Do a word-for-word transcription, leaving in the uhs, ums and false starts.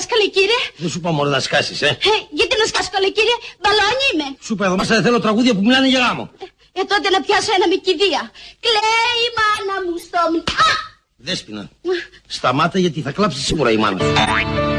καλέ κύριε. Δεν σου είπα μόνο να σκάσεις, ε. ε γιατί να σκάσω καλέ κύριε, μπαλόνι είμαι. Σου είπα εδώ μέσα δεν θέλω τραγούδια που μιλάνε για γάμο. Ε, ε τότε να πιάσω ένα με κηδεία. Κλαίει η μάνα μου στο μη... Α! Δέσποινα, σταμάτα γιατί θα κλάψει σίγουρα η μάνα σου.